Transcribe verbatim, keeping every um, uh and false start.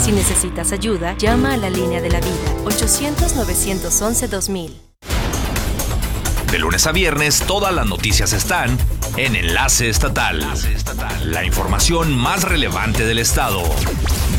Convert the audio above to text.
Si necesitas ayuda, llama a la línea de la vida, ochocientos, novecientos once, dos mil. De lunes a viernes, todas las noticias están en Enlace Estatal. La información más relevante del estado.